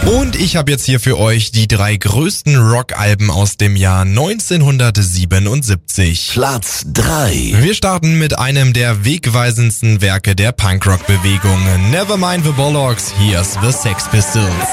Und ich habe jetzt hier für euch die 3 größten Rockalben aus dem Jahr 1977. Platz 3. Wir starten mit einem der wegweisendsten Werke der Punkrock-Bewegung. Nevermind the Bollocks, here's the Sex Pistols.